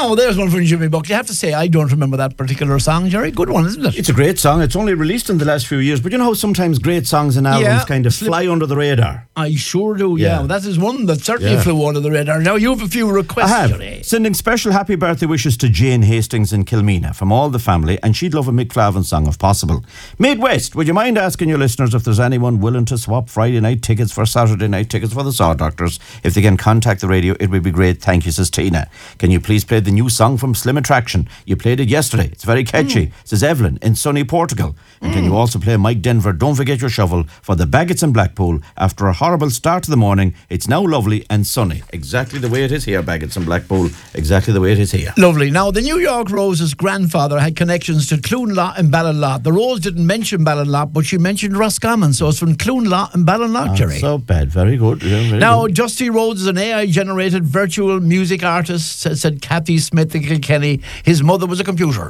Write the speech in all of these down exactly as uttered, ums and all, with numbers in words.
Now, there's one from Jimmy Buck. You have to say, I don't remember that particular song, Jerry. Good one, isn't it? It's a great song. It's only released in the last few years, but you know how sometimes great songs and albums Yeah. kind of Slip- fly under the radar? I sure do, yeah. Yeah. That is one that certainly Yeah. flew under the radar. Now, you have a few requests, I have. Jerry. Sending special happy birthday wishes to Jane Hastings in Kilmena from all the family, and she'd love a Mick Flavin song if possible. Midwest, would you mind asking your listeners if there's anyone willing to swap Friday night tickets for Saturday night tickets for the Saw Doctors? If they can contact the radio, it would be great. Thank you, says Tina. Can you please play the new song from Slim Attraction? You played it yesterday. It's very catchy, mm. says Evelyn in sunny Portugal. And mm. can you also play Mike Denver, Don't Forget Your Shovel, for the Baggots in Blackpool? After a horrible start to the morning, it's now lovely and sunny. Exactly the way it is here, Baggots in Blackpool. Exactly the way it is here. Lovely. Now, the New York Rose's grandfather had connections to Cloonlaw and Ballinlough. The Rose didn't mention Ballinlough, but she mentioned Roscommon, so it's from Cloonlaw and Ballinlough, Jerry. Not so bad. Very good. Yeah, very now, good. Dusty Rhodes is an A I-generated virtual music artist, said, said Kathy Smith in Kilkenny. His mother was a computer.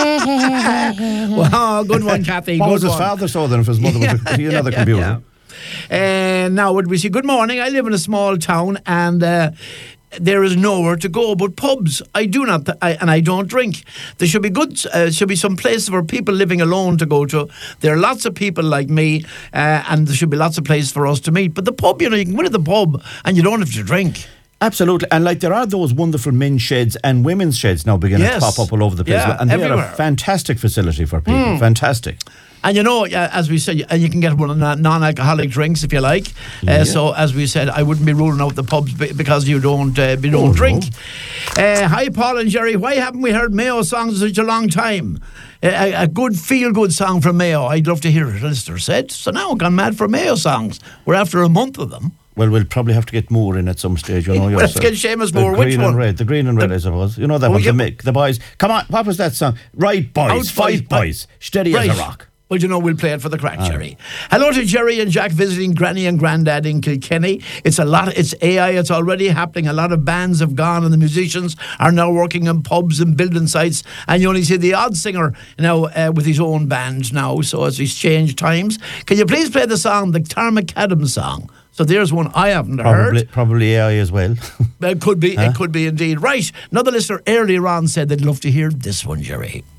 Wow, good one, Kathy. What good was his one. father so then if his mother was a, he another yeah, computer? Yeah. Uh, now, would we see, good morning, I live in a small town and uh, there is nowhere to go but pubs. I do not, th- I, and I don't drink. There should be good, uh, should be some places for people living alone to go to. There are lots of people like me, uh, and there should be lots of places for us to meet. But the pub, you know, you can go to the pub and you don't have to drink. Absolutely. And like there are those wonderful men's sheds and women's sheds now beginning Yes. to pop up all over the place. Yeah, and they everywhere. are a fantastic facility for people. Mm. Fantastic. And you know, uh, as we said, and you can get one of the non-alcoholic drinks if you like. Uh, Yeah. So, as we said, I wouldn't be ruling out the pubs be- because you don't, uh, you don't Oh, drink. Uh, hi, Paul and Jerry. Why haven't we heard Mayo songs in such a long time? Uh, a, a good feel-good song from Mayo. I'd love to hear it, listener said. So now I've gone mad for Mayo songs. We're after a month of them. Well, we'll probably have to get Moore in at some stage. You know, We'll have to yourself. get Seamus The Moore. green Which and one? red. The green and red, The- I suppose. You know that Oh, one. yeah. The Mick, the boys. Come on, what was that song? Right, boys. Out, Fight, boys. boys. Steady Right. as a rock. Well, you know, we'll play it for the crack, Jerry. Hello to Jerry and Jack visiting Granny and Grandad in Kilkenny. It's a lot. It's A I. It's already happening. A lot of bands have gone, and the musicians are now working in pubs and building sites. And you only see the odd singer now uh, with his own band now. So as he's changed times, can you please play the song, the Tar McAdam song? So there's one I haven't Probably, heard. probably A I as well. It could be. Huh? It could be indeed. Right. Another listener earlier on said they'd love to hear this one, Jerry.